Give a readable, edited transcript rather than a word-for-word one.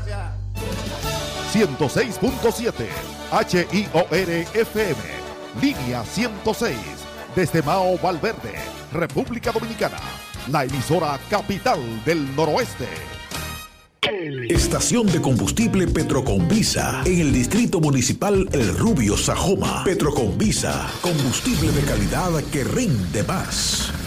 106.7 HIOR-FM, línea 106, desde Mao Valverde, República Dominicana, la emisora capital del noroeste. Estación de combustible Petroconvisa, en el distrito municipal El Rubio, Sajoma. Petroconvisa, combustible de calidad que rinde más.